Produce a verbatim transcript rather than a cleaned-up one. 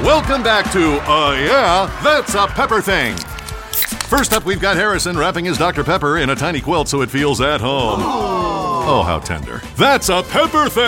Welcome back to Uh Yeah, That's a Pepper Thing. First up, we've got Harrison wrapping his Doctor Pepper in a tiny quilt so it feels at home. Oh, how tender. That's a Pepper Thing.